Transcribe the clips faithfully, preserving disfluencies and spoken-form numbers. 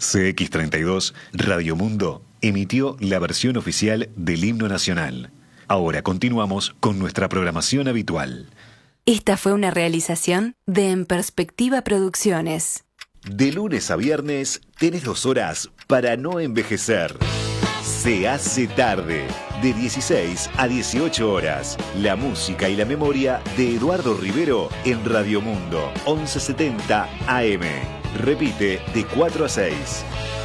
C X treinta y dos, Radio Mundo, emitió la versión oficial del himno nacional. Ahora continuamos con nuestra programación habitual. Esta fue una realización de En Perspectiva Producciones. De lunes a viernes tenés dos horas para no envejecer. Se hace tarde, de dieciséis a dieciocho horas. La música y la memoria de Eduardo Rivero en Radio Mundo, once setenta A M. Repite de cuatro a seis.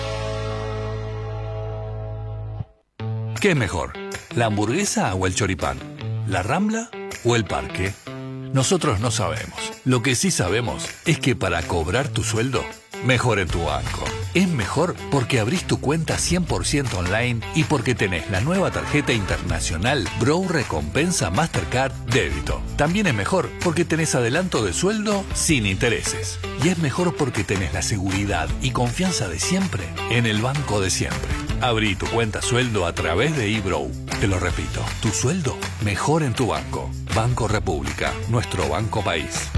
¿Qué es mejor? ¿La hamburguesa o el choripán? ¿La Rambla o el parque? Nosotros no sabemos. Lo que sí sabemos es que para cobrar tu sueldo, mejor en tu banco. Es mejor porque abrís tu cuenta cien por ciento online y porque tenés la nueva tarjeta internacional Bro Recompensa Mastercard Débito. También es mejor porque tenés adelanto de sueldo sin intereses. Y es mejor porque tenés la seguridad y confianza de siempre en el banco de siempre. Abrí tu cuenta sueldo a través de eBrow. Te lo repito, tu sueldo mejor en tu banco. Banco República, nuestro banco país.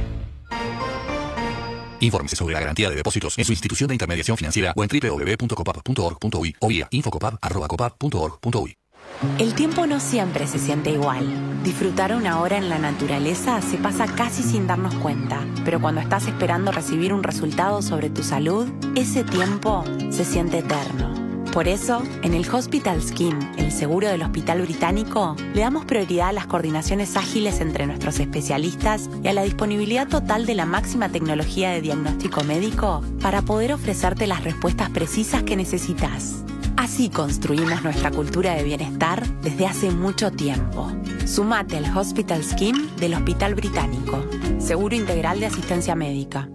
Infórmese sobre la garantía de depósitos en su institución de intermediación financiera o en doble u doble u doble u punto copap punto org punto uy o vía infocopap arroba copap punto org punto uy. El tiempo no siempre se siente igual. Disfrutar una hora en la naturaleza se pasa casi sin darnos cuenta, pero cuando estás esperando recibir un resultado sobre tu salud, ese tiempo se siente eterno. Por eso, en el Hospital Skin, el seguro del Hospital Británico, le damos prioridad a las coordinaciones ágiles entre nuestros especialistas y a la disponibilidad total de la máxima tecnología de diagnóstico médico para poder ofrecerte las respuestas precisas que necesitas. Así construimos nuestra cultura de bienestar desde hace mucho tiempo. Sumate al Hospital Skin del Hospital Británico, seguro integral de asistencia médica.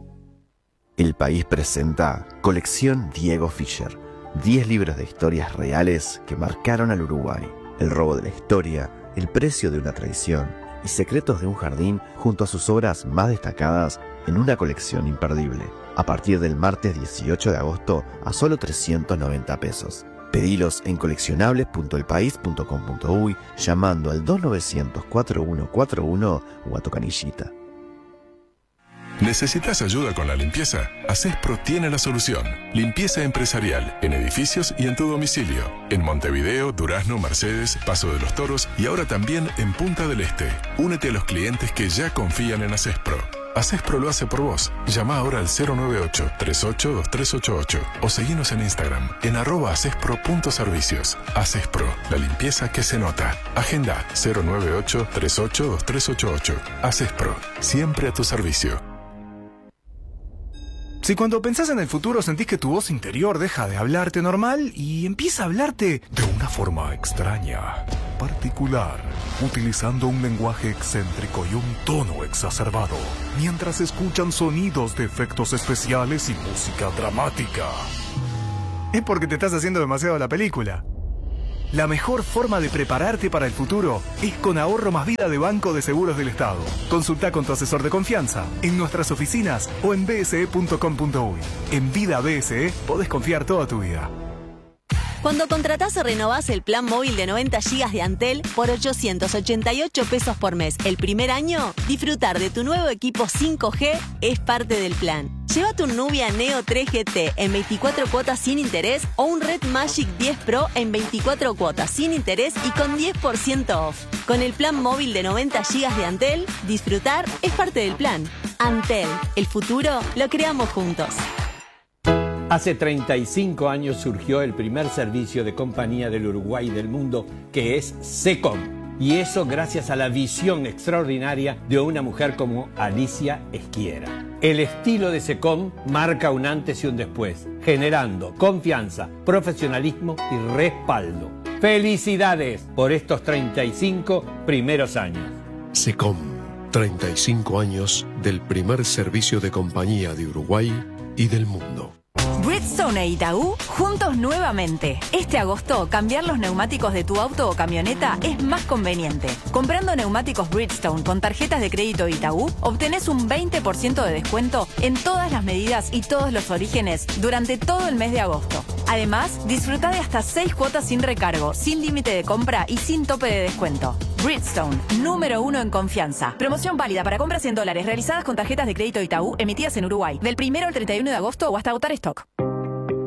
El País presenta Colección Diego Fischer. diez libros de historias reales que marcaron al Uruguay. El robo de la historia, el precio de una traición y secretos de un jardín junto a sus obras más destacadas en una colección imperdible. A partir del martes dieciocho de agosto a solo trescientos noventa pesos. Pedilos en coleccionables punto el país punto com punto uy llamando al dos novecientos cuatro uno cuatro uno o a tu canillita. ¿Necesitas ayuda con la limpieza? Acespro tiene la solución. Limpieza empresarial en edificios y en tu domicilio. En Montevideo, Durazno, Mercedes, Paso de los Toros y ahora también en Punta del Este. Únete a los clientes que ya confían en Acespro. Acespro lo hace por vos. Llama ahora al cero nueve ocho, tres ocho, dos tres ocho ocho o seguinos en Instagram en arroba acespro punto servicios. Acespro, la limpieza que se nota. Agenda cero nueve ocho, tres ocho, dos tres ocho ocho. Acespro, siempre a tu servicio. Si cuando pensás en el futuro sentís que tu voz interior deja de hablarte normal y empieza a hablarte de una forma extraña, particular, utilizando un lenguaje excéntrico y un tono exacerbado, mientras escuchan sonidos de efectos especiales y música dramática, es porque te estás haciendo demasiado la película. La mejor forma de prepararte para el futuro es con Ahorro Más Vida de Banco de Seguros del Estado. Consulta con tu asesor de confianza en nuestras oficinas o en b s e punto com punto uy. En Vida B S E podés confiar toda tu vida. Cuando contratás o renovás el plan móvil de noventa gigas de Antel por ochocientos ochenta y ocho pesos por mes el primer año, disfrutar de tu nuevo equipo cinco G es parte del plan. Llévate un Nubia Neo tres G T en veinticuatro cuotas sin interés o un Red Magic diez Pro en veinticuatro cuotas sin interés y con diez por ciento off. Con el plan móvil de noventa gigas de Antel, disfrutar es parte del plan. Antel, el futuro lo creamos juntos. Hace treinta y cinco años surgió el primer servicio de compañía del Uruguay y del mundo, que es SECOM. Y eso gracias a la visión extraordinaria de una mujer como Alicia Esquiera. El estilo de SECOM marca un antes y un después, generando confianza, profesionalismo y respaldo. ¡Felicidades por estos treinta y cinco primeros años! SECOM, treinta y cinco años del primer servicio de compañía de Uruguay y del mundo. Bridgestone e Itaú juntos nuevamente. Este agosto, cambiar los neumáticos de tu auto o camioneta es más conveniente. Comprando neumáticos Bridgestone con tarjetas de crédito Itaú, obtenés un veinte por ciento de descuento en todas las medidas y todos los orígenes durante todo el mes de agosto. Además, disfruta de hasta seis cuotas sin recargo, sin límite de compra y sin tope de descuento. Bridgestone, número uno en confianza. Promoción válida para compras en dólares realizadas con tarjetas de crédito Itaú emitidas en Uruguay del primero al treinta y uno de agosto o hasta agotar stock.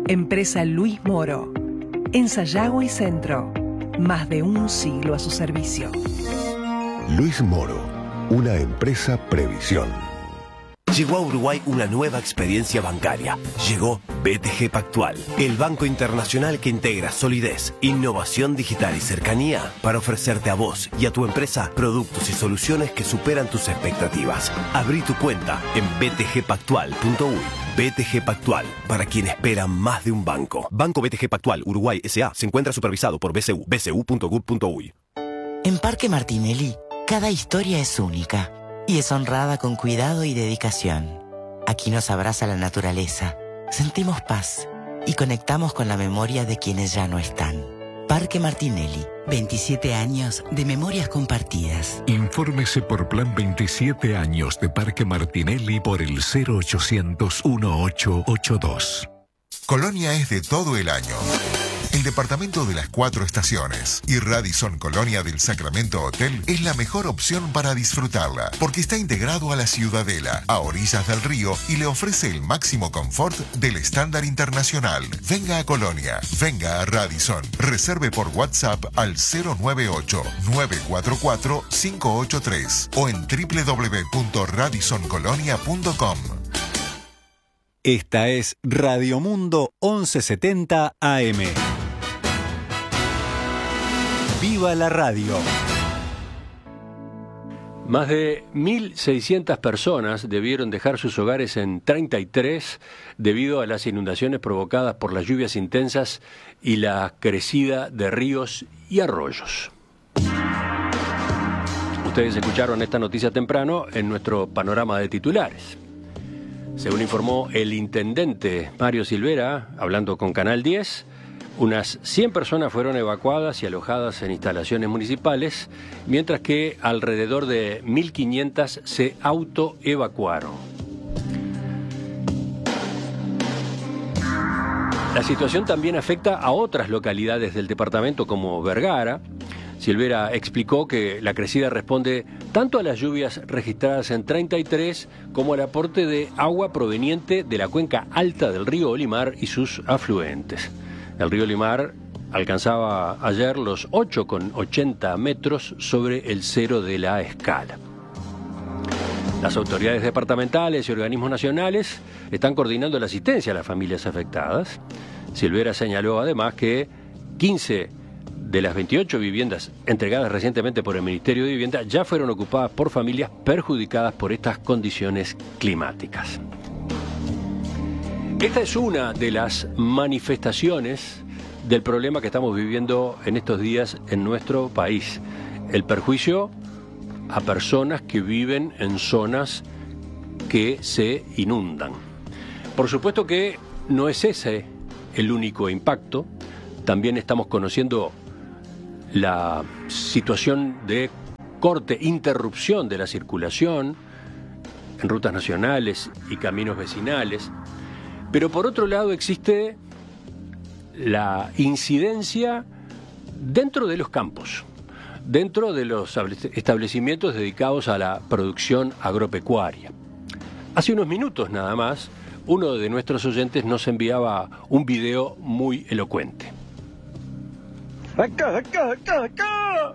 Empresa Luis Moro. En Sayago y Centro. Más de un siglo a su servicio. Luis Moro, una empresa Previsión. Llegó a Uruguay una nueva experiencia bancaria. Llegó B T G Pactual, el banco internacional que integra solidez, innovación digital y cercanía para ofrecerte a vos y a tu empresa productos y soluciones que superan tus expectativas. Abrí tu cuenta en b t g pactual punto u y. B T G Pactual, para quien espera más de un banco. Banco B T G Pactual Uruguay S A se encuentra supervisado por B C U, b c u punto gov punto u y. En Parque Martinelli, cada historia es única y es honrada con cuidado y dedicación. Aquí nos abraza la naturaleza, sentimos paz y conectamos con la memoria de quienes ya no están. Parque Martinelli, veintisiete años de memorias compartidas. Infórmese por Plan veintisiete años de Parque Martinelli por el cero ochocientos dieciocho ochenta y dos. Colonia es de todo el año. El departamento de las cuatro estaciones y Radisson Colonia del Sacramento Hotel es la mejor opción para disfrutarla, porque está integrado a la Ciudadela, a orillas del río y le ofrece el máximo confort del estándar internacional. Venga a Colonia, venga a Radisson. Reserve por WhatsApp al cero nueve ocho, nueve cuatro cuatro, cinco ocho tres o en w w w punto radisson colonia punto com. Esta es Radio Mundo once setenta A M. ¡Viva la radio! Más de mil seiscientas personas debieron dejar sus hogares en treinta y tres debido a las inundaciones provocadas por las lluvias intensas y la crecida de ríos y arroyos. Ustedes escucharon esta noticia temprano en nuestro panorama de titulares. Según informó el intendente Mario Silvera, hablando con Canal diez, unas cien personas fueron evacuadas y alojadas en instalaciones municipales, mientras que alrededor de mil quinientas se autoevacuaron. La situación también afecta a otras localidades del departamento como Vergara. Silvera explicó que la crecida responde tanto a las lluvias registradas en treinta y tres como al aporte de agua proveniente de la cuenca alta del río Olimar y sus afluentes. El río Olimar alcanzaba ayer los ocho coma ochenta metros sobre el cero de la escala. Las autoridades departamentales y organismos nacionales están coordinando la asistencia a las familias afectadas. Silvera señaló además que quince de las veintiocho viviendas entregadas recientemente por el Ministerio de Vivienda ya fueron ocupadas por familias perjudicadas por estas condiciones climáticas. Esta es una de las manifestaciones del problema que estamos viviendo en estos días en nuestro país. El perjuicio a personas que viven en zonas que se inundan. Por supuesto que no es ese el único impacto. También estamos conociendo la situación de corte, interrupción de la circulación en rutas nacionales y caminos vecinales. Pero por otro lado existe la incidencia dentro de los campos, dentro de los establecimientos dedicados a la producción agropecuaria. Hace unos minutos nada más, uno de nuestros oyentes nos enviaba un video muy elocuente. ¡Acá, acá, acá, acá!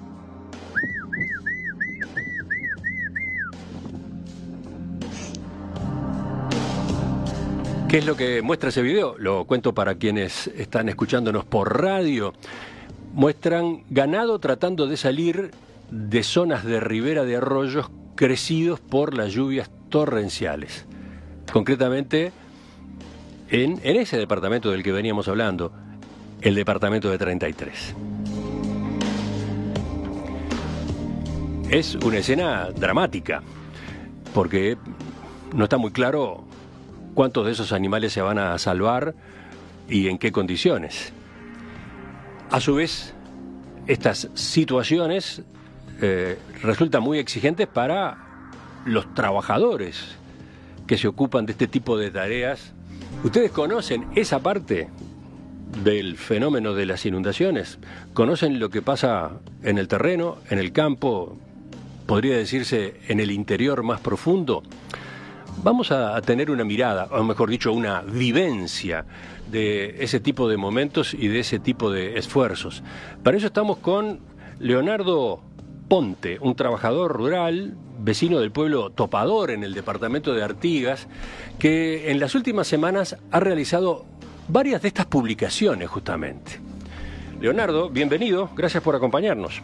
¿Qué es lo que muestra ese video? Lo cuento para quienes están escuchándonos por radio. Muestran ganado tratando de salir de zonas de ribera de arroyos crecidos por las lluvias torrenciales. Concretamente, en, en ese departamento del que veníamos hablando, el departamento de treinta y tres. Es una escena dramática, porque no está muy claro cuántos de esos animales se van a salvar y en qué condiciones. A su vez, estas situaciones eh, resultan muy exigentes para los trabajadores que se ocupan de este tipo de tareas. ¿Ustedes conocen esa parte del fenómeno de las inundaciones? ¿Conocen lo que pasa en el terreno, en el campo, podría decirse en el interior más profundo? Vamos a, a tener una mirada, o mejor dicho, una vivencia de ese tipo de momentos y de ese tipo de esfuerzos. Para eso estamos con Leonardo Ponte, un trabajador rural, vecino del pueblo Topador en el departamento de Artigas, que en las últimas semanas ha realizado varias de estas publicaciones justamente. Leonardo, bienvenido, gracias por acompañarnos.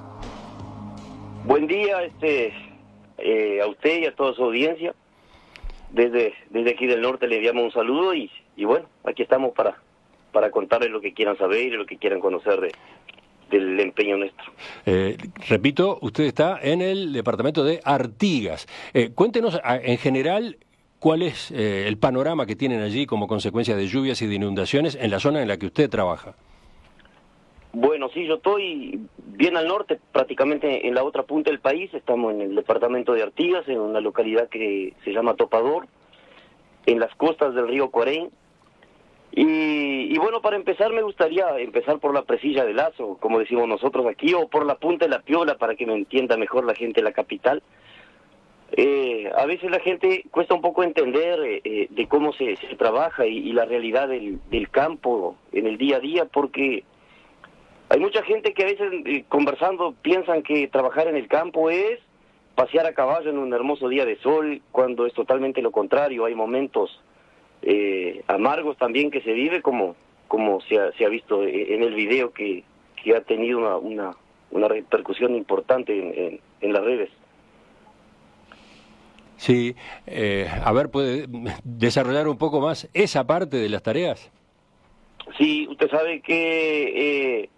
Buen día este, eh, a usted y a toda su audiencia. Desde, desde aquí del norte le enviamos un saludo y, y bueno, aquí estamos para, para contarles lo que quieran saber y lo que quieran conocer de, del empeño nuestro. Eh, repito, usted está en el departamento de Artigas. Eh, cuéntenos a, en general cuál es eh, el panorama que tienen allí como consecuencia de lluvias y de inundaciones en la zona en la que usted trabaja. Bueno, sí, yo estoy bien al norte, prácticamente en la otra punta del país. Estamos en el departamento de Artigas, en una localidad que se llama Topador, en las costas del río Cuarén. Y, y bueno, para empezar me gustaría empezar por la presilla de Lazo, como decimos nosotros aquí, o por la punta de la Piola, para que me entienda mejor la gente de la capital. Eh, a veces la gente cuesta un poco entender eh, de cómo se, se trabaja y, y la realidad del, del campo en el día a día, porque hay mucha gente que a veces eh, conversando piensan que trabajar en el campo es pasear a caballo en un hermoso día de sol, cuando es totalmente lo contrario. Hay momentos eh, amargos también que se vive, como como se ha, se ha visto en el video que, que ha tenido una, una, una repercusión importante en, en, en las redes. Sí, eh, a ver, ¿puede desarrollar un poco más esa parte de las tareas? Sí, usted sabe que eh,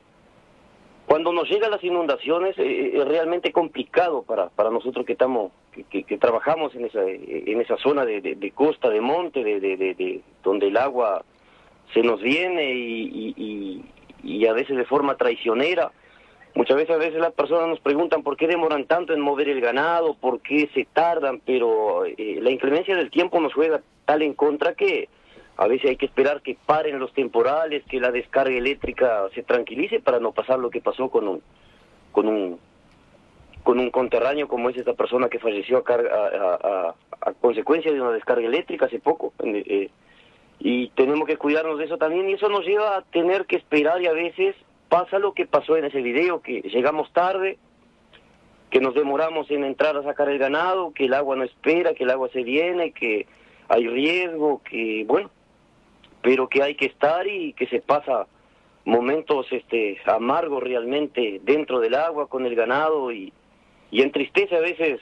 cuando nos llegan las inundaciones eh, es realmente complicado para para nosotros que estamos que, que, que trabajamos en esa en esa zona de, de, de costa, de monte, de, de, de, de donde el agua se nos viene y, y, y a veces de forma traicionera. Muchas veces a veces las personas nos preguntan por qué demoran tanto en mover el ganado, por qué se tardan, pero eh, la inclemencia del tiempo nos juega tal en contra que a veces hay que esperar que paren los temporales, que la descarga eléctrica se tranquilice para no pasar lo que pasó con un con un con un conterráneo como es esta persona que falleció a, carga, a, a, a consecuencia de una descarga eléctrica hace poco. Eh, y tenemos que cuidarnos de eso también, y eso nos lleva a tener que esperar, y a veces pasa lo que pasó en ese video, que llegamos tarde, que nos demoramos en entrar a sacar el ganado, que el agua no espera, que el agua se viene, que hay riesgo, que bueno, pero que hay que estar y que se pasa momentos este amargos realmente dentro del agua con el ganado, y, y entristece a veces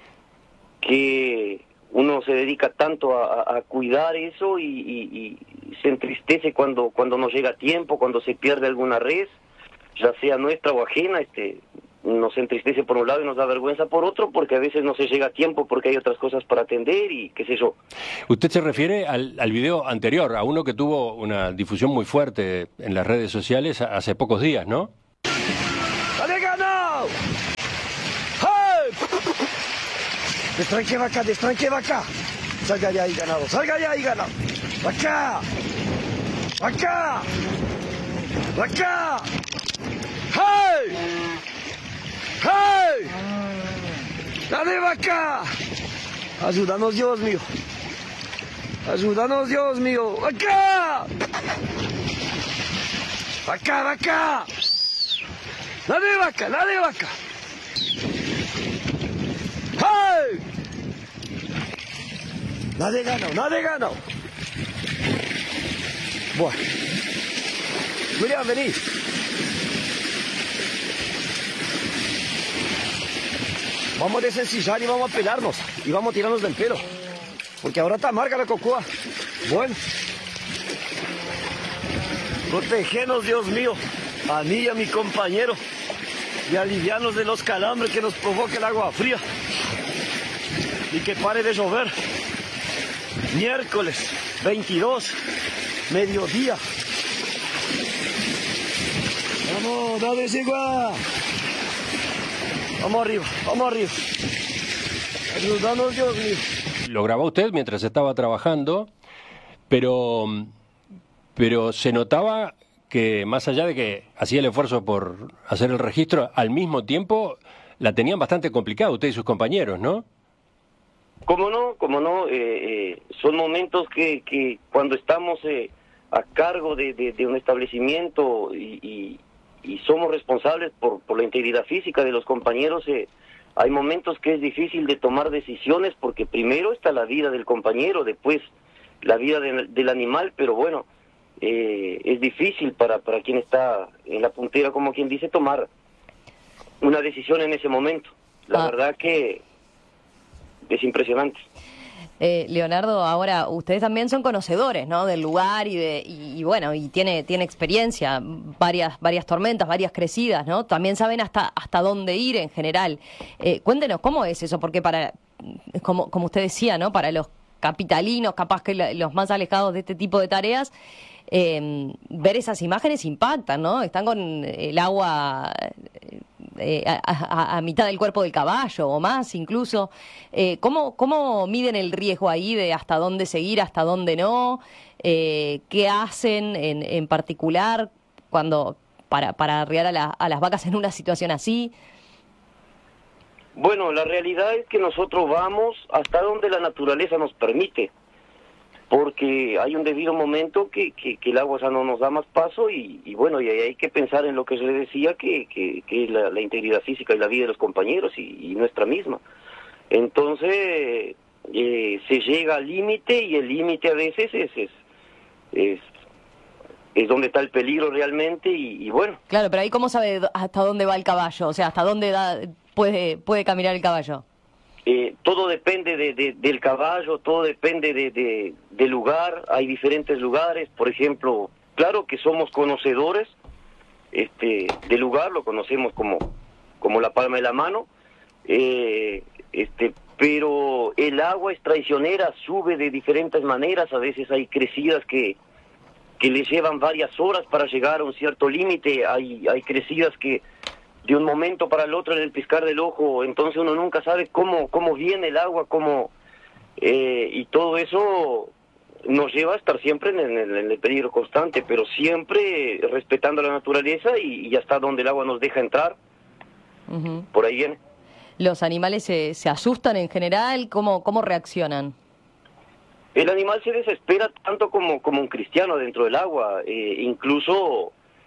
que uno se dedica tanto a, a cuidar eso y, y, y se entristece cuando cuando no llega a tiempo, cuando se pierde alguna res, ya sea nuestra o ajena. Este nos entristece por un lado y nos da vergüenza por otro, porque a veces no se llega a tiempo porque hay otras cosas para atender y qué sé yo. Usted se refiere al, al video anterior, a uno que tuvo una difusión muy fuerte en las redes sociales hace pocos días, ¿no? ¡Dale, ganado! ¡Hey! ¡Destranque vaca, destranque vaca! ¡Salga de ahí, ganado! ¡Salga de ahí, ganado! ¡Vaca! ¡Vaca! ¡Vaca! ¡Hey! ¡Hey! ¡Dale, vaca! Ayúdanos, Dios mío. Ayúdanos, Dios mío. ¡Vaca! ¡Vaca, vaca! ¡Dale, vaca, dale, vaca! ¡Hey! ¡Nadie ganó, nadie ganó! Bueno. William, vení. Vamos a desencillar y vamos a pelarnos. Y vamos a tirarnos del pelo. Porque ahora está amarga la cocoa. Bueno. Protégenos, Dios mío. A mí y a mi compañero. Y aliviarnos de los calambres que nos provoca el agua fría. Y que pare de llover. Miércoles veintidós, mediodía. Vamos, dale, sigua. Vamos arriba, vamos arriba. Ayúdanos, Dios mío. Lo grabó usted mientras estaba trabajando, pero, pero se notaba que más allá de que hacía el esfuerzo por hacer el registro, al mismo tiempo la tenían bastante complicada usted y sus compañeros, ¿no? Cómo no, cómo no, eh, eh, son momentos que, que cuando estamos eh, a cargo de, de, de un establecimiento y, y, y somos responsables por, por la integridad física de los compañeros, eh, hay momentos que es difícil de tomar decisiones porque primero está la vida del compañero, después la vida de, del animal, pero bueno, eh, es difícil para, para quien está en la puntera, como quien dice, tomar una decisión en ese momento. La ah. verdad que es impresionante. Eh, Leonardo, ahora ustedes también son conocedores, ¿no?, del lugar y de y, y bueno, y tiene tiene experiencia, varias varias tormentas, varias crecidas, ¿no? También saben hasta hasta dónde ir en general. Eh, cuéntenos cómo es eso, porque para como como usted decía, ¿no?, para los capitalinos, capaz que la, los más alejados de este tipo de tareas, eh, ver esas imágenes impactan, ¿no? Están con el agua Eh, a, a, a mitad del cuerpo del caballo o más incluso. Eh, ¿cómo, ¿Cómo miden el riesgo ahí de hasta dónde seguir, hasta dónde no? Eh, ¿Qué hacen en, en particular cuando para, para arriar a, la, a las vacas en una situación así? Bueno, la realidad es que nosotros vamos hasta donde la naturaleza nos permite, porque hay un debido momento que, que, que el agua ya no nos da más paso y, y bueno, y hay que pensar en lo que se le decía, que, que, que la, la integridad física y la vida de los compañeros y, y nuestra misma. Entonces, eh, se llega al límite y el límite a veces es, es, es, es donde está el peligro realmente y, y bueno. Claro, pero ahí ¿cómo sabe hasta dónde va el caballo? O sea, ¿hasta dónde da, puede, puede caminar el caballo? Eh, todo depende de, de, del caballo, todo depende de, de, del lugar, hay diferentes lugares, por ejemplo, claro que somos conocedores este, del lugar, lo conocemos como, como la palma de la mano, eh, este, pero el agua es traicionera, sube de diferentes maneras, a veces hay crecidas que, que le llevan varias horas para llegar a un cierto límite, hay, hay crecidas que de un momento para el otro en el piscar del ojo, entonces uno nunca sabe cómo cómo viene el agua, cómo eh, y todo eso nos lleva a estar siempre en el, en el peligro constante, pero siempre respetando la naturaleza y, y hasta donde el agua nos deja entrar. Uh-huh. Por ahí viene. ¿Los animales se, se asustan en general? ¿Cómo, cómo reaccionan? El animal se desespera tanto como, como un cristiano dentro del agua, eh, incluso...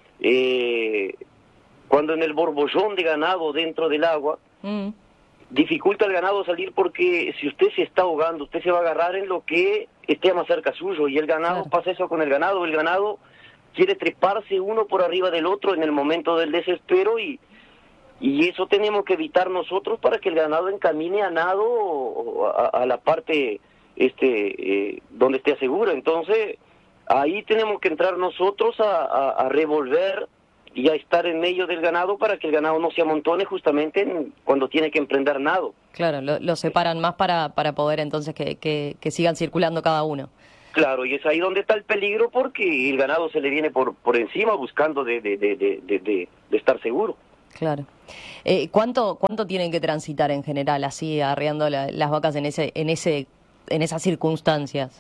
Eh, Cuando en el borbollón de ganado dentro del agua, mm. dificulta al ganado salir porque si usted se está ahogando, usted se va a agarrar en lo que esté más cerca suyo y el ganado, claro. Pasa eso con el ganado, el ganado quiere treparse uno por arriba del otro en el momento del desespero y, y eso tenemos que evitar nosotros para que el ganado encamine a nado a, a la parte este eh, donde esté seguro. Entonces ahí tenemos que entrar nosotros a, a, a revolver y a estar en medio del ganado para que el ganado no se amontone justamente en, cuando tiene que emprender nado. Claro, lo, lo separan más para, para poder entonces que, que, que sigan circulando cada uno. Claro, y es ahí donde está el peligro porque el ganado se le viene por, por encima buscando de, de, de, de, de, de, de estar seguro. Claro. Eh, ¿cuánto, ¿Cuánto tienen que transitar en general así, arreando la, las vacas en ese, en ese, en esas circunstancias?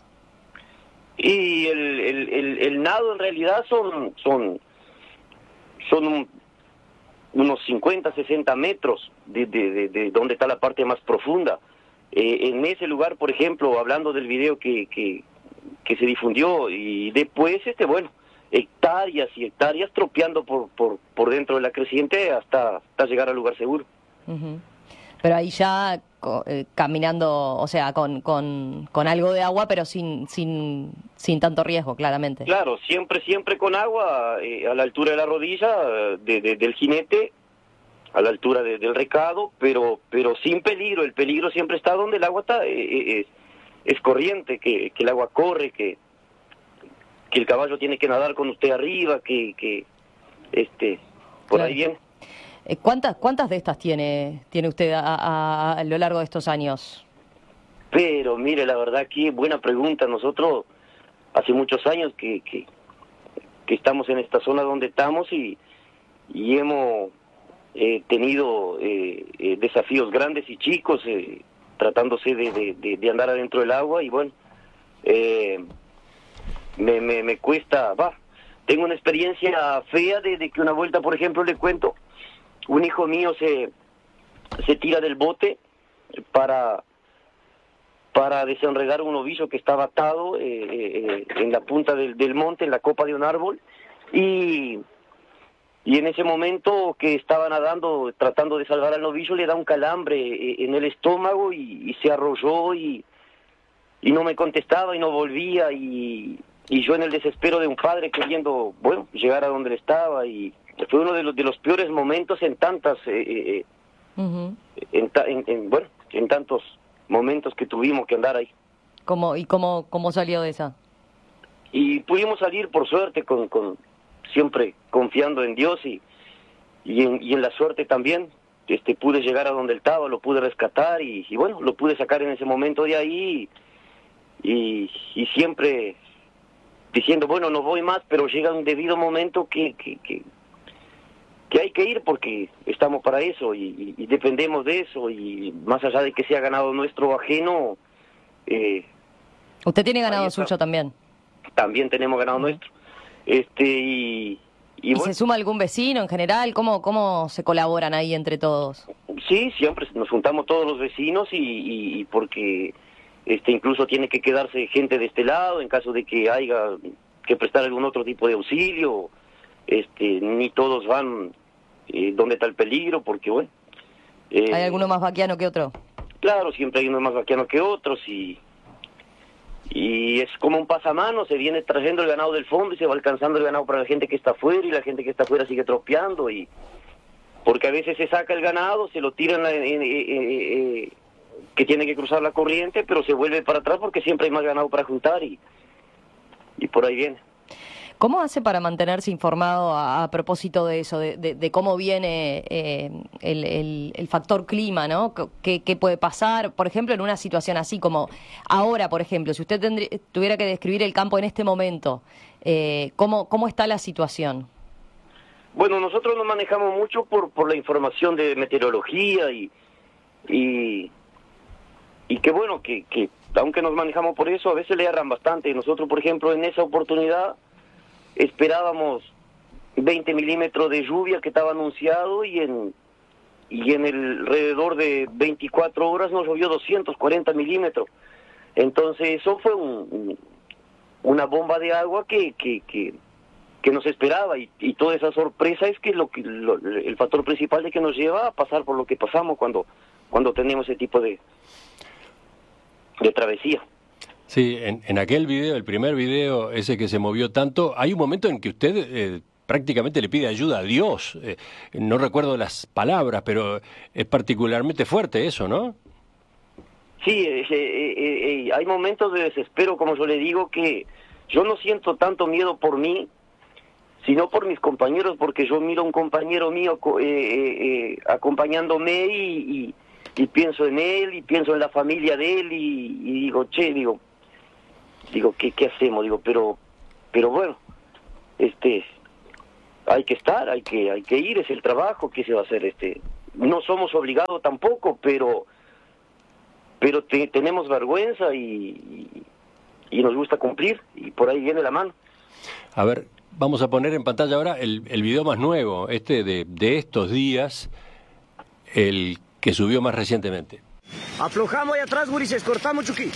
Y el, el, el, el nado en realidad son... son son un, unos cincuenta, sesenta metros de, de, de, de donde está la parte más profunda. Eh, en ese lugar, por ejemplo, hablando del video que, que, que se difundió, y después, este bueno, hectáreas y hectáreas tropeando por, por, por dentro de la creciente hasta, hasta llegar al lugar seguro. Uh-huh. Pero ahí ya eh, caminando, o sea, con, con, con algo de agua, pero sin, sin, sin tanto riesgo, claramente. Claro, siempre, siempre con agua, eh, a la altura de la rodilla de, de, del jinete, a la altura de, del recado, pero, pero sin peligro. El peligro siempre está donde el agua está, eh, es, es corriente, que, que el agua corre, que, que el caballo tiene que nadar con usted arriba, que, que este, por claro. Ahí viene. ¿Cuántas cuántas de estas tiene tiene usted a, a, a lo largo de estos años? Pero mire, la verdad que buena pregunta. Nosotros hace muchos años que, que, que estamos en esta zona donde estamos y, y hemos eh, tenido eh, eh, desafíos grandes y chicos eh, tratándose de, de, de, de andar adentro del agua y bueno, eh, me, me, me cuesta, va, tengo una experiencia fea de, de que una vuelta, por ejemplo, le cuento, un hijo mío se, se tira del bote para, para desenredar un novillo que estaba atado eh, eh, en la punta del, del monte, en la copa de un árbol, y, y en ese momento que estaba nadando, tratando de salvar al novillo, le da un calambre eh, en el estómago y, y se arrolló y, y no me contestaba y no volvía, y, y yo en el desespero de un padre queriendo, bueno, llegar a donde él estaba, y fue uno de los, de los peores momentos en tantas, eh, eh, uh-huh. en, ta, en, en, bueno, en tantos momentos que tuvimos que andar ahí. ¿Cómo, ¿Y cómo, cómo salió de esa? Y pudimos salir, por suerte, con, con siempre confiando en Dios y, y, en, y en la suerte también. Este, pude llegar a donde él estaba, lo pude rescatar y, y bueno, lo pude sacar en ese momento de ahí y, y siempre diciendo, bueno, no voy más, pero llega un debido momento que, que, que, que hay que ir porque estamos para eso y, y, y dependemos de eso, y más allá de que sea ganado nuestro o ajeno. Eh, Usted tiene ganado suyo también. También tenemos ganado uh-huh. nuestro. Este y, y, ¿Y bueno, se suma algún vecino en general? ¿Cómo, cómo se colaboran ahí entre todos? Sí, siempre nos juntamos todos los vecinos y, y, y porque este incluso tiene que quedarse gente de este lado en caso de que haya que prestar algún otro tipo de auxilio. Este, ni todos van eh, donde está el peligro, porque bueno... Eh, ¿Hay alguno más vaquiano que otro? Claro, siempre hay uno más vaquiano que otros y... Y es como un pasamano, se viene trayendo el ganado del fondo y se va alcanzando el ganado para la gente que está afuera y la gente que está afuera sigue tropeando y... Porque a veces se saca el ganado, se lo tiran en, en, en, en, en, que tiene que cruzar la corriente, pero se vuelve para atrás porque siempre hay más ganado para juntar y, y por ahí viene. ¿Cómo hace para mantenerse informado a, a propósito de eso, de, de, de cómo viene eh, el, el, el factor clima, ¿no? ¿Qué, ¿Qué puede pasar, por ejemplo, en una situación así como ahora, por ejemplo, si usted tendría, tuviera que describir el campo en este momento, eh, ¿cómo, cómo está la situación? Bueno, nosotros nos manejamos mucho por, por la información de meteorología y y, y que bueno, que, que aunque nos manejamos por eso, a veces le erran bastante. Nosotros, por ejemplo, en esa oportunidad esperábamos veinte milímetros de lluvia que estaba anunciado y en y en el alrededor de veinticuatro horas nos llovió doscientos cuarenta milímetros. Entonces eso fue un, un, una bomba de agua que que, que, que nos esperaba y, y toda esa sorpresa es que lo que lo, el factor principal de que nos lleva a pasar por lo que pasamos cuando cuando tenemos ese tipo de de travesía. Sí, en, en aquel video, el primer video, ese que se movió tanto, hay un momento en que usted eh, prácticamente le pide ayuda a Dios. Eh, no recuerdo las palabras, pero es particularmente fuerte eso, ¿no? Sí, eh, eh, eh, hay momentos de desespero, como yo le digo, que yo no siento tanto miedo por mí, sino por mis compañeros, porque yo miro a un compañero mío eh, eh, eh, acompañándome y, y, y pienso en él, y pienso en la familia de él, y, y digo, che, digo... Digo, ¿qué, qué hacemos? Digo, pero pero bueno, este hay que estar, hay que hay que ir, es el trabajo, ¿qué se va a hacer? Este no somos obligados tampoco, pero pero te, tenemos vergüenza y, y, y nos gusta cumplir, y por ahí viene la mano. A ver, vamos a poner en pantalla ahora el, el video más nuevo, este de, de estos días, el que subió más recientemente. Aflojamos ahí atrás, gurises, cortamos, Chucky.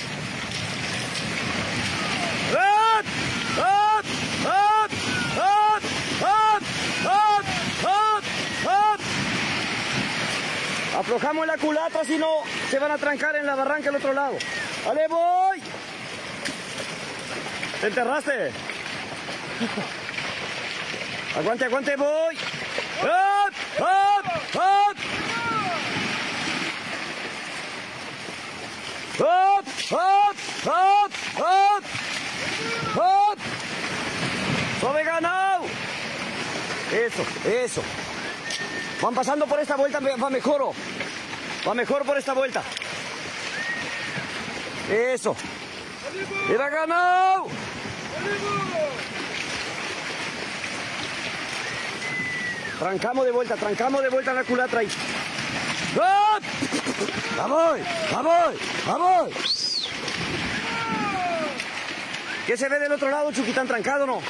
Aflojamos la culata, si no se van a trancar en la barranca al otro lado. ¡Vale, voy! ¿Te enterraste? Aguante, aguante, voy. ¡Hop! ¡Hop! ¡Hop! ¡Hop! ¡Hop! ¡Hop! ¡Hop! ¡Hop! ¡Sobe ganado! Eso, eso. Van pasando por esta vuelta, va mejor. Va mejor por esta vuelta. Eso. ¡Era ganado! Trancamos de vuelta, trancamos de vuelta en la culatra ahí. ¡Hop! ¡Vamos! ¡Vamos! ¡Vamos! ¿Qué se ve del otro lado, Chuquitán? ¿Trancado o no?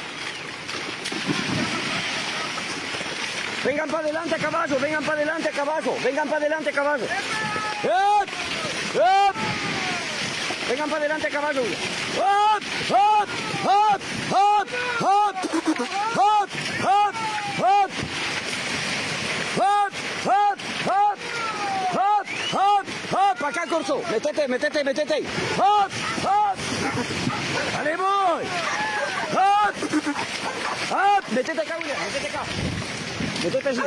Vengan para adelante a caballo, vengan para adelante a caballo, vengan para adelante a caballo. ¡Hop! ¡Hop! Vengan para adelante, caballo. ¡Hop! ¡Hop! ¡Hop! ¡Hop! ¡Hop! ¡Hop! ¡Hop! ¡Hop! ¡Hop! ¡Hop! ¡Hop! ¡Hop! ¡Hop! ¡Hop! Acá, Corso. Métete, métete, métete. ¡Hop! ¡Hop! ¡Dale, voy! ¡Hop! ¡Hop! Métete acá, William. Métete acá. Métete allí.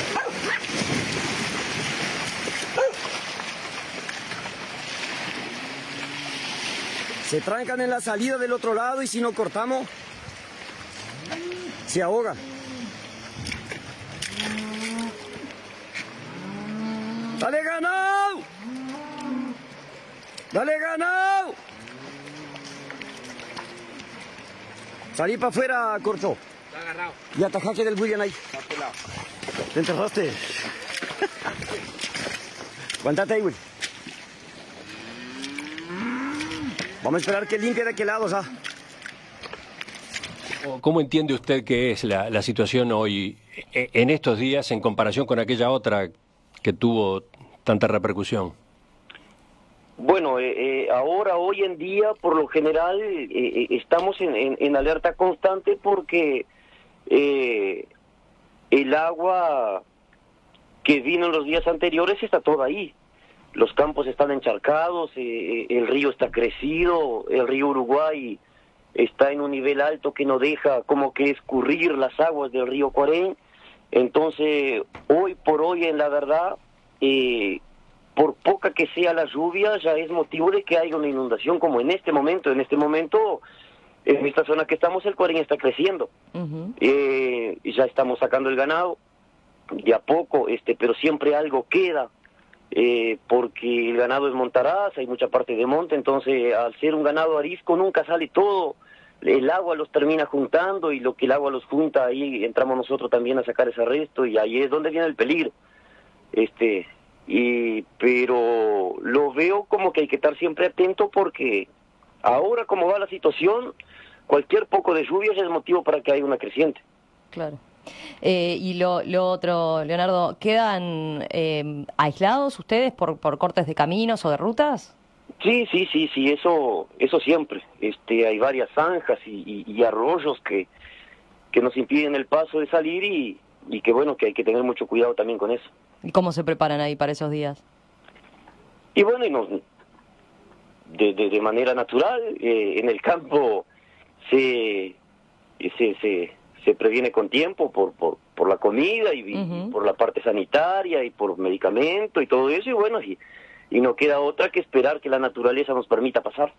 Se trancan en la salida del otro lado y si no cortamos, se ahogan. ¡Dale, ganado! ¡Dale, ganado! Salí para afuera, Corcho. Está agarrado. Y atajaste del William ahí. Está pelado. ¿Te enterraste? Aguantate ahí, Will. Vamos a esperar que limpie de aquel lado, ¿sabes? ¿Cómo entiende usted que es la, la situación hoy, en estos días, en comparación con aquella otra que tuvo tanta repercusión? Bueno, eh, eh, ahora, hoy en día, por lo general, eh, eh, estamos en, en, en alerta constante porque eh, el agua que vino en los días anteriores está toda ahí. Los campos están encharcados, eh, el río está crecido, el río Uruguay está en un nivel alto que no deja como que escurrir las aguas del río Cuarén. Entonces, hoy por hoy, en la verdad, eh, por poca que sea la lluvia, ya es motivo de que haya una inundación como en este momento. En este momento, en esta zona que estamos, el Cuarén está creciendo. Uh-huh. eh, ya estamos sacando el ganado, de a poco, este, pero siempre algo queda. Eh, porque el ganado es montaraz, hay mucha parte de monte, entonces al ser un ganado arisco nunca sale todo, el agua los termina juntando y lo que el agua los junta, ahí entramos nosotros también a sacar ese resto y ahí es donde viene el peligro. Este, y pero lo veo como que hay que estar siempre atento porque ahora como va la situación, cualquier poco de lluvia ya es motivo para que haya una creciente. Claro. Eh, y lo, lo otro, Leonardo, ¿quedan eh, aislados ustedes por, por cortes de caminos o de rutas? Sí, sí, sí, sí, eso eso siempre. Este, hay varias zanjas y, y, y arroyos que, que nos impiden el paso de salir y, y que bueno, que hay que tener mucho cuidado también con eso. ¿Y cómo se preparan ahí para esos días? Y bueno, y nos, de, de, de manera natural, eh, en el campo se... se, se se previene con tiempo por por, por la comida y, uh-huh. y por la parte sanitaria y por medicamento y todo eso y bueno, y, y no queda otra que esperar que la naturaleza nos permita pasar.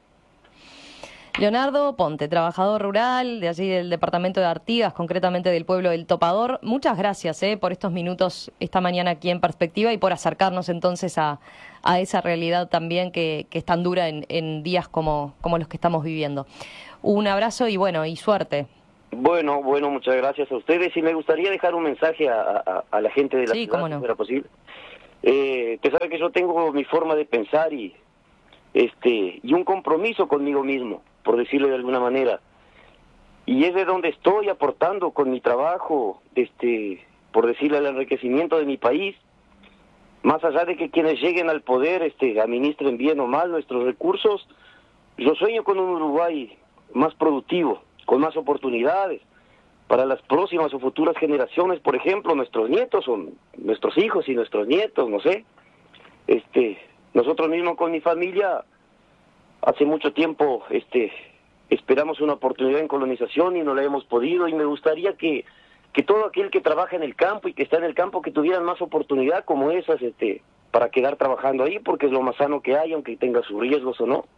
Leonardo Ponte, trabajador rural de allí del departamento de Artigas, concretamente del pueblo del Topador, muchas gracias eh, por estos minutos esta mañana aquí en Perspectiva y por acercarnos entonces a, a esa realidad también que, que es tan dura en, en días como, como los que estamos viviendo. Un abrazo y bueno, y suerte. Bueno, bueno, muchas gracias a ustedes y me gustaría dejar un mensaje a, a, a la gente de la sí, ciudad, cómo no. si fuera posible. Eh, usted sabe que yo tengo mi forma de pensar y este y un compromiso conmigo mismo, por decirlo de alguna manera. Y es de donde estoy aportando con mi trabajo, este, por decirlo, al enriquecimiento de mi país. Más allá de que quienes lleguen al poder este, administren bien o mal nuestros recursos, yo sueño con un Uruguay más productivo, con más oportunidades para las próximas o futuras generaciones, por ejemplo, nuestros nietos o nuestros hijos y nuestros nietos, no sé. Este, nosotros mismos con mi familia hace mucho tiempo este esperamos una oportunidad en colonización y no la hemos podido y me gustaría que que todo aquel que trabaja en el campo y que está en el campo que tuvieran más oportunidad como esas este para quedar trabajando ahí porque es lo más sano que hay, aunque tenga sus riesgos o no.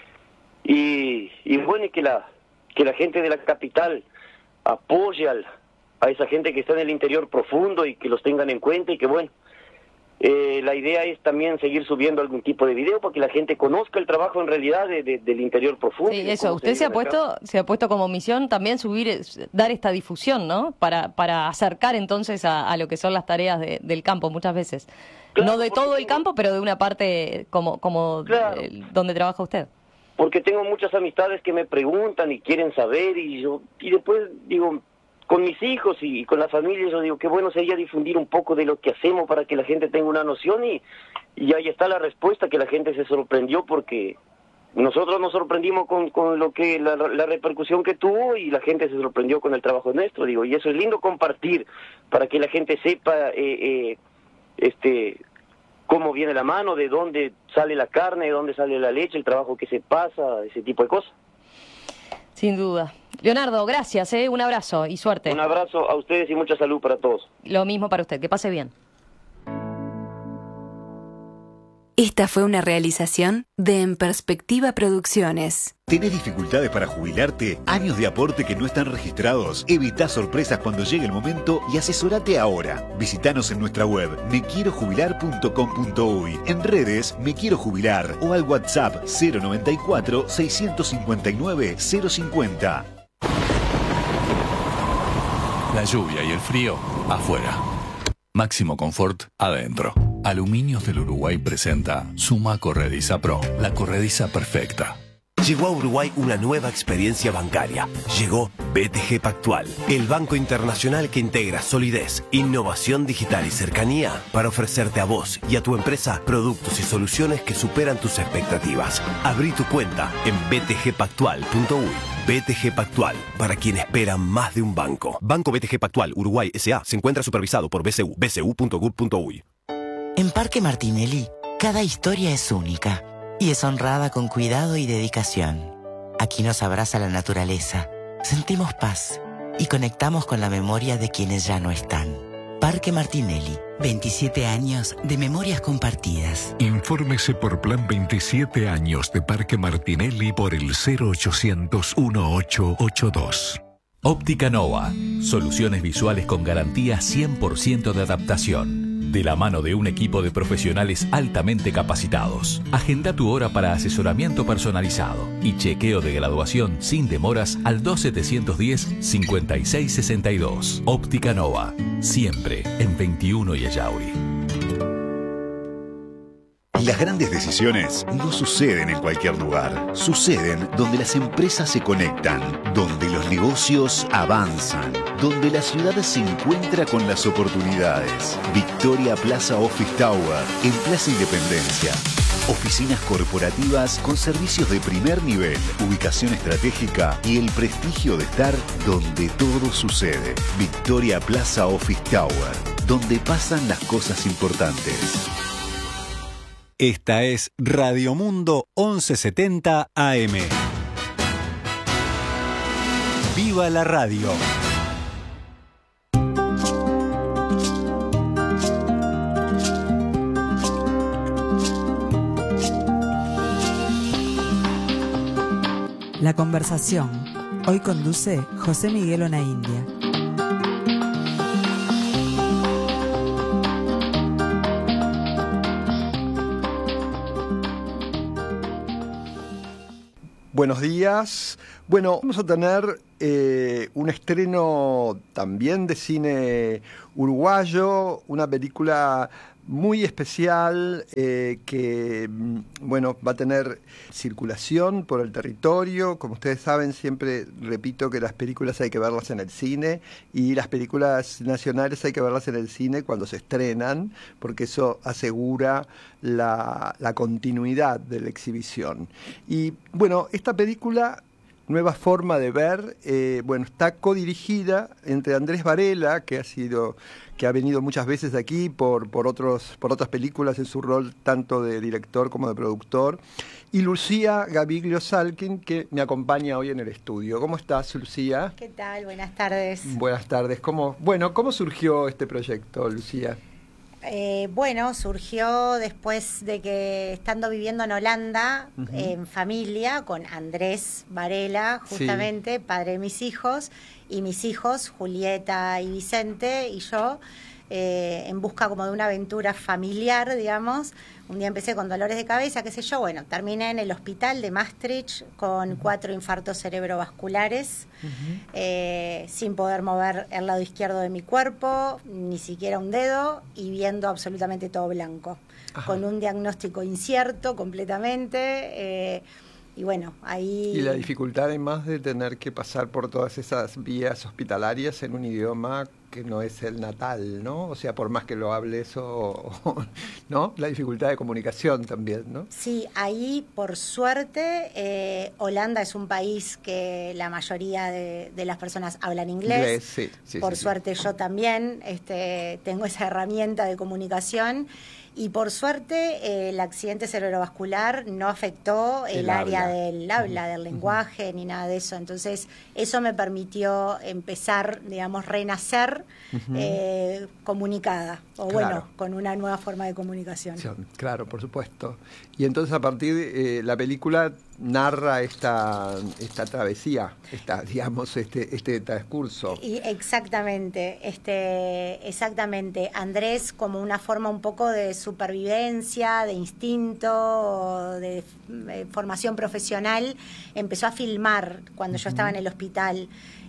Y, y bueno, y que la que la gente de la capital apoye al, a esa gente que está en el interior profundo y que los tengan en cuenta y que bueno, eh, la idea es también seguir subiendo algún tipo de video para que la gente conozca el trabajo en realidad de, de, del interior profundo. Sí, eso, usted se, se ha puesto se ha puesto como misión también subir, dar esta difusión, ¿no? Para, para acercar entonces a, a lo que son las tareas de, del campo muchas veces. Claro, no de todo el campo, pero de una parte como, como claro. eh, donde trabaja usted. Porque tengo muchas amistades que me preguntan y quieren saber y yo y después digo, con mis hijos y con la familia, yo digo, qué bueno sería difundir un poco de lo que hacemos para que la gente tenga una noción y, y ahí está la respuesta, que la gente se sorprendió porque nosotros nos sorprendimos con, con lo que la, la repercusión que tuvo y la gente se sorprendió con el trabajo nuestro, digo, y eso es lindo compartir para que la gente sepa eh, eh, este cómo viene la mano, de dónde sale la carne, de dónde sale la leche, el trabajo que se pasa, ese tipo de cosas. Sin duda. Leonardo, gracias, ¿eh? Un abrazo y suerte. Un abrazo a ustedes y mucha salud para todos. Lo mismo para usted, que pase bien. Esta fue una realización de En Perspectiva Producciones. ¿Tenés dificultades para jubilarte? ¿Años de aporte que no están registrados? Evita sorpresas cuando llegue el momento y asesorate ahora. Visítanos en nuestra web me quiero jubilar punto com punto uy, en redes Me Quiero Jubilar o al WhatsApp cero noventa y cuatro, seiscientos cincuenta y nueve, cero cincuenta. La lluvia y el frío afuera. Máximo confort adentro. Aluminios del Uruguay presenta Suma Corrediza Pro, la corrediza perfecta. Llegó a Uruguay una nueva experiencia bancaria. Llegó B T G Pactual, el banco internacional que integra solidez, innovación digital y cercanía para ofrecerte a vos y a tu empresa productos y soluciones que superan tus expectativas. Abrí tu cuenta en b t g pactual punto uy. B T G Pactual, para quien espera más de un banco. Banco B T G Pactual Uruguay S A se encuentra supervisado por B C U, b c u punto gov punto uy. En Parque Martinelli, cada historia es única y es honrada con cuidado y dedicación. Aquí nos abraza la naturaleza, sentimos paz y conectamos con la memoria de quienes ya no están. Parque Martinelli, veintisiete años de memorias compartidas. Infórmese por Plan veintisiete años de Parque Martinelli por el cero ochocientos, dieciocho ochenta y dos. Óptica Nova, soluciones visuales con garantía cien por ciento de adaptación. De la mano de un equipo de profesionales altamente capacitados. Agenda tu hora para asesoramiento personalizado y chequeo de graduación sin demoras al dos setecientos diez, cincuenta y seis sesenta y dos. Óptica Nova, siempre en veintiuno y Ayauri. Las grandes decisiones no suceden en cualquier lugar. Suceden donde las empresas se conectan, donde los negocios avanzan, donde la ciudad se encuentra con las oportunidades. Victoria Plaza Office Tower, en Plaza Independencia. Oficinas corporativas con servicios de primer nivel, ubicación estratégica y el prestigio de estar donde todo sucede. Victoria Plaza Office Tower, donde pasan las cosas importantes. Esta es Radio Mundo once setenta A M. ¡Viva la radio! La conversación. Hoy conduce José Miguel Onaindia. Buenos días. Bueno, vamos a tener eh, un estreno también de cine uruguayo, una película muy especial eh, que, bueno, va a tener circulación por el territorio. Como ustedes saben, siempre repito que las películas hay que verlas en el cine y las películas nacionales hay que verlas en el cine cuando se estrenan, porque eso asegura la, la continuidad de la exhibición. Y, bueno, esta película... Nueva forma de ver, eh, bueno, está codirigida entre Andrés Varela, que ha sido, que ha venido muchas veces aquí por, por otros, por otras películas en su rol tanto de director como de productor, y Lucía Gaviglio Salkin, que me acompaña hoy en el estudio. ¿Cómo estás, Lucía? ¿Qué tal? Buenas tardes. Buenas tardes. ¿Cómo, bueno, ¿cómo surgió este proyecto, Lucía? Eh, bueno, surgió después de que, estando viviendo en Holanda, uh-huh. en familia, con Andrés Varela, justamente, sí. padre de mis hijos, y mis hijos, Julieta y Vicente, y yo, eh, en busca como de una aventura familiar, digamos. Un día empecé con dolores de cabeza, qué sé yo, bueno, terminé en el hospital de Maastricht con uh-huh. cuatro infartos cerebrovasculares, uh-huh. eh, sin poder mover el lado izquierdo de mi cuerpo, ni siquiera un dedo, y viendo absolutamente todo blanco, Ajá. con un diagnóstico incierto completamente, eh, y bueno, ahí... Y la dificultad además de tener que pasar por todas esas vías hospitalarias en un idioma que no es el natal, ¿no? O sea, por más que lo hables, o, o, ¿no? La dificultad de comunicación también, ¿no? Sí, ahí, por suerte, eh, Holanda es un país que la mayoría de, de las personas hablan inglés. Inglés, sí, sí, por sí, suerte sí. yo también este, tengo esa herramienta de comunicación. Y por suerte eh, el accidente cerebrovascular no afectó el, El área habla. del habla, del lenguaje, ni nada de eso. Entonces, eso me permitió empezar, digamos, renacer Ujú. eh, comunicada, o Claro. bueno, con una nueva forma de comunicación. Claro, por supuesto. Y entonces a partir de eh, la película narra esta esta travesía, esta, digamos, este este transcurso. Y exactamente, este, exactamente. Andrés, como una forma un poco de supervivencia, de instinto, de eh, formación profesional, empezó a filmar cuando yo estaba en el hospital.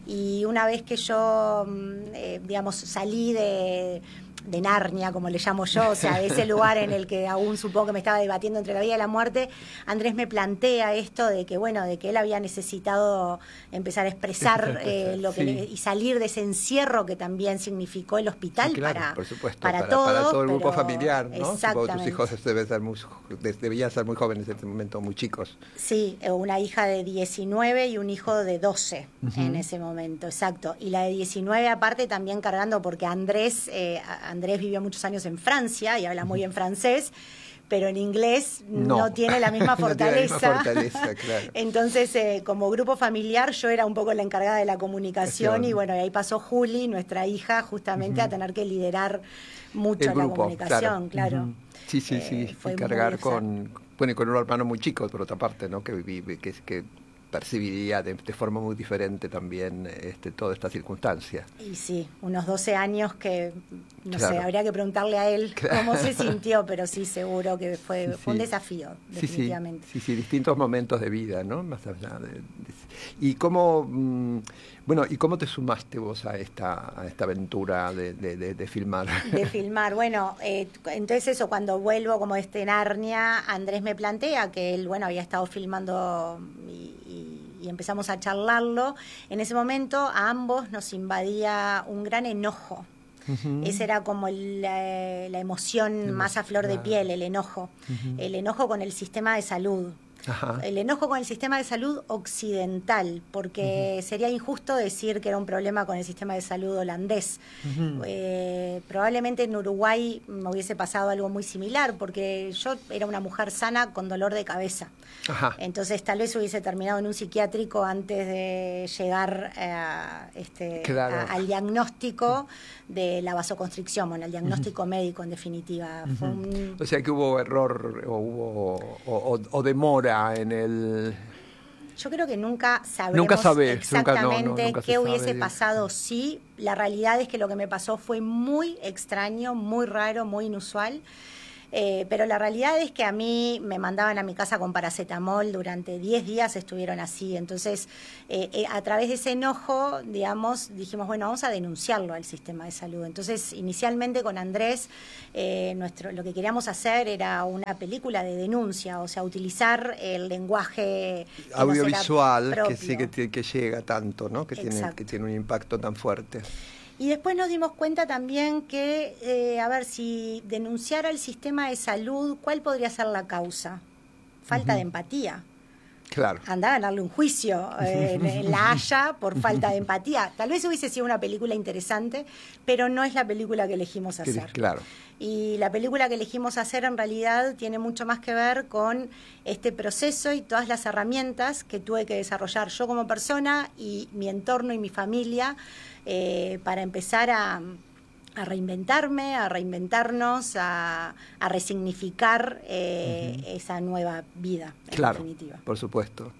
Y una vez que yo, eh, digamos, salí de, de Narnia, como le llamo yo, o sea, ese lugar en el que aún supongo que me estaba debatiendo entre la vida y la muerte, Andrés me plantea esto de que, bueno, de que él había necesitado empezar a expresar eh, lo que Sí. le- y salir de ese encierro que también significó el hospital Sí, claro, para, por supuesto, para, para, todos, para todo el grupo pero- familiar, ¿no? Supongo que tus Exactamente. hijos deben ser muy, debían ser muy jóvenes en ese momento, muy chicos. Sí, eh, una hija de diecinueve y un hijo de doce Ujú. en ese momento, exacto. Y la de diecinueve aparte también cargando, porque Andrés, eh, a- Andrés vivió muchos años en Francia y habla muy bien francés, pero en inglés no, No. tiene la misma No tiene la misma fortaleza. fortaleza, claro. Entonces, eh, como grupo familiar, yo era un poco la encargada de la comunicación Acción. y bueno, y ahí pasó Juli, nuestra hija, justamente Ujú. a tener que liderar mucho El la grupo, comunicación, claro. Ujú. Sí, sí, sí, Eh, fue y muy cargar exacto. con, bueno, y con un hermano muy chico, por otra parte, ¿no? Que, vive- que, que percibiría de, de forma muy diferente también este, toda esta circunstancia. Y sí, unos doce años que, no Claro. sé, habría que preguntarle a él Claro. cómo se sintió, pero sí, seguro que fue, Sí, fue un sí. desafío, Sí, sí, definitivamente. sí, sí, distintos momentos de vida, ¿no? Más allá de, de- y cómo, mm, bueno, y cómo te sumaste vos a esta, a esta aventura de, de, de, de filmar. De filmar. Bueno, eh, entonces eso, cuando vuelvo como este Narnia, Andrés me plantea que él, bueno, había estado filmando y, y- y empezamos a charlarlo. En ese momento a ambos nos invadía un gran enojo. Ujú. Esa era como el, la, la emoción más a flor de claro. piel, el enojo. Ujú. El enojo con el sistema de salud. Ajá. El enojo con el sistema de salud occidental, porque sería injusto decir que era un problema con el sistema de salud holandés. Ujú. Eh, probablemente en Uruguay me hubiese pasado algo muy similar, porque yo era una mujer sana con dolor de cabeza. Ajá. Entonces tal vez hubiese terminado en un psiquiátrico antes de llegar a, este, Claro. a- al diagnóstico de la vasoconstricción, bueno, el diagnóstico médico en definitiva. Fue Ujú. un- O sea que hubo error o hubo o, o- o demora en el. Yo creo que nunca sabremos Nunca sabés, nunca, no, no, exactamente nunca se qué sabe, hubiese digo. pasado si. La realidad es que lo que me pasó fue muy extraño, muy raro, muy inusual. Eh, pero la realidad es que a mí me mandaban a mi casa con paracetamol, durante diez días estuvieron así. Entonces, eh, eh, a través de ese enojo, digamos, dijimos, bueno, vamos a denunciarlo al sistema de salud. Entonces, inicialmente con Andrés, eh, nuestro, lo que queríamos hacer era una película de denuncia, o sea, utilizar el lenguaje que nos era Audiovisual que propio. sí que, ti- que llega tanto, ¿no? Que tiene, Exacto. que tiene un impacto tan fuerte. Y después nos dimos cuenta también que, eh, a ver, si denunciara el sistema de salud, ¿cuál podría ser la causa? Falta Ujú. de empatía. Claro. Andar a darle un juicio eh, en, en La Haya por falta de empatía. Tal vez hubiese sido una película interesante, pero no es la película que elegimos Que- hacer. Claro. Y la película que elegimos hacer en realidad tiene mucho más que ver con este proceso y todas las herramientas que tuve que desarrollar yo como persona y mi entorno y mi familia eh, para empezar a, a reinventarme, a reinventarnos, a, a resignificar eh, Ujú. esa nueva vida, en Claro, definitiva. por supuesto.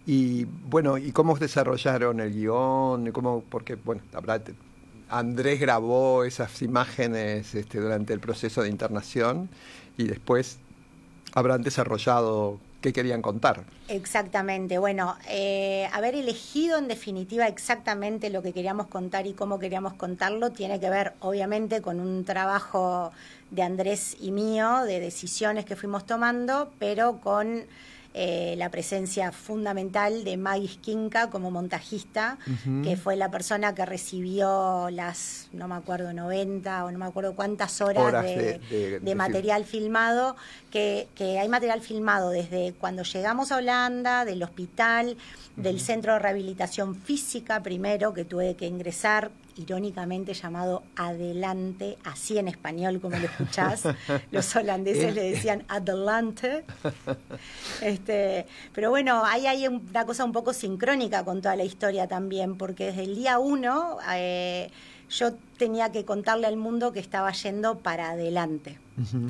Y bueno, ¿y cómo desarrollaron el guión? ¿Cómo, porque, bueno, habrá, Andrés grabó esas imágenes este, durante el proceso de internación y después habrán desarrollado qué querían contar. Exactamente, bueno, eh, haber elegido en definitiva exactamente lo que queríamos contar y cómo queríamos contarlo tiene que ver obviamente con un trabajo de Andrés y mío, de decisiones que fuimos tomando, pero con eh, la presencia fundamental de Maggie Skinka como montajista, uh-huh. que fue la persona que recibió las, no me acuerdo, noventa o no me acuerdo cuántas horas, horas de, de, de, de, de material film. filmado, que, que hay material filmado desde cuando llegamos a Holanda, del hospital, uh-huh. del centro de rehabilitación física primero, que tuve que ingresar, irónicamente llamado Adelante, así en español como lo escuchás. Los holandeses le decían Adelante. Este, pero bueno, ahí hay una cosa un poco sincrónica con toda la historia también, porque desde el día uno eh, yo tenía que contarle al mundo que estaba yendo para adelante. Uh-huh.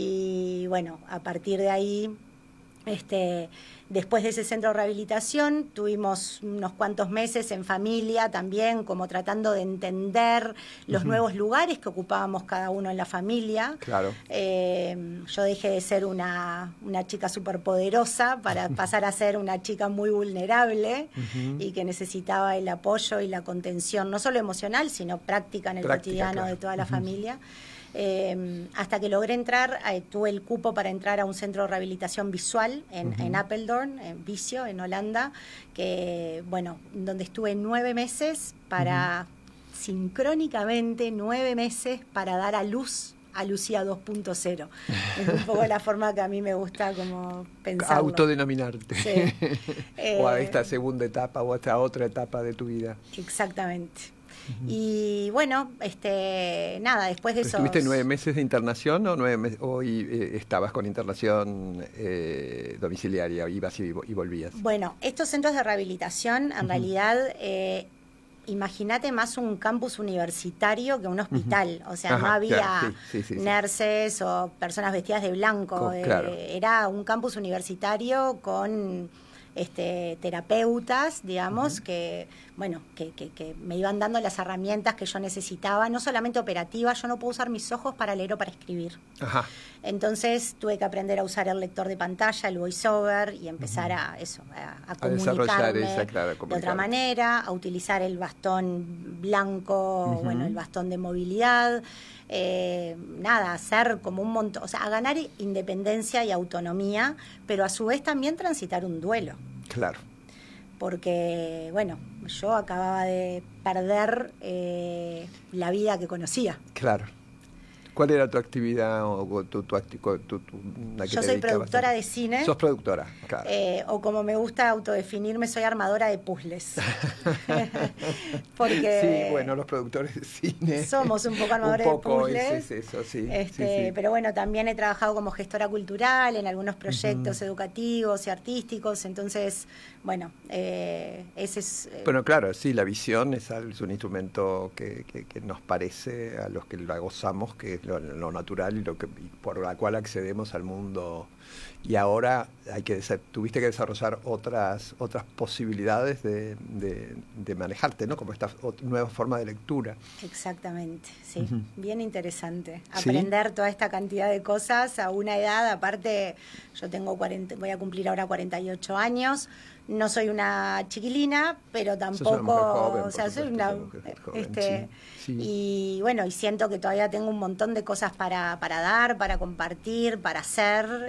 Y bueno, a partir de ahí... Este, después de ese centro de rehabilitación tuvimos unos cuantos meses en familia también, como tratando de entender los uh-huh. nuevos lugares que ocupábamos cada uno en la familia. Claro. Eh, yo dejé de ser una, una chica superpoderosa para pasar a ser una chica muy vulnerable uh-huh. y que necesitaba el apoyo y la contención, no solo emocional, sino práctica en el práctica, cotidiano claro. de toda la uh-huh. familia. Eh, hasta que logré entrar, eh, tuve el cupo para entrar a un centro de rehabilitación visual en, uh-huh. en Apeldoorn, en Visio, en Holanda, que bueno, donde estuve nueve meses para, uh-huh. sincrónicamente, nueve meses para dar a luz a Lucía dos punto cero. Es un poco la forma que a mí me gusta como pensarlo. Autodenominarte. Sí. eh, o a esta segunda etapa o a esta otra etapa de tu vida. Exactamente. Uh-huh. Y bueno, este nada, después de eso. ¿Estuviste nueve meses de internación o nueve meses, o eh, estabas con internación eh, domiciliaria, ibas y, y volvías? Bueno, estos centros de rehabilitación, en uh-huh. realidad, eh, imagínate más un campus universitario que un hospital. Uh-huh. O sea, Ajá, no había claro, sí, sí, sí, nurses sí. o personas vestidas de blanco. Oh, eh, claro. Era un campus universitario con este, terapeutas, digamos, uh-huh. que, bueno, que, que, que me iban dando las herramientas que yo necesitaba, no solamente operativas. Yo no puedo usar mis ojos para leer o para escribir. Ajá. Entonces tuve que aprender a usar el lector de pantalla, el voiceover, y empezar uh-huh. a eso, a, a comunicarme esa, claro, de otra manera, a utilizar el bastón blanco, uh-huh. bueno, el bastón de movilidad, eh, nada, hacer como un montón, o sea, a ganar independencia y autonomía, pero a su vez también transitar un duelo. Claro. Porque, bueno, yo acababa de perder eh, la vida que conocía. Claro. ¿Cuál era tu actividad o tu, tu, tu, tu, tu la que Yo soy productora de cine. Sos productora, claro. Eh, o como me gusta autodefinirme, soy armadora de puzzles. Porque sí, bueno, los productores de cine. Somos un poco armadores un poco de puzzles. Es, es eso, sí, este, sí, sí. Pero bueno, también he trabajado como gestora cultural en algunos proyectos uh-huh. educativos y artísticos. Entonces, bueno, eh, ese es... Eh, bueno, claro, sí, la visión es, es un instrumento que, que, que nos parece a los que la gozamos, que es Lo, lo natural y lo que y por la cual accedemos al mundo, y ahora hay que tuviste que desarrollar otras otras posibilidades de, de, de manejarte, ¿no? Como esta nueva forma de lectura. Exactamente, sí, uh-huh. bien interesante aprender ¿Sí? toda esta cantidad de cosas a una edad. Aparte, yo tengo cuarenta, voy a cumplir ahora cuarenta y ocho años. No soy una chiquilina, pero tampoco, joven, o sea, soy una, joven, este, sí, sí. y bueno, y siento que todavía tengo un montón de cosas para, para dar, para compartir, para hacer.